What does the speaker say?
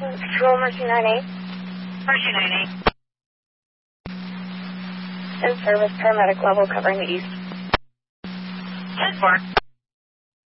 Control Mercy 98. Mercy 98. In service, paramedic level covering the east. 10-4.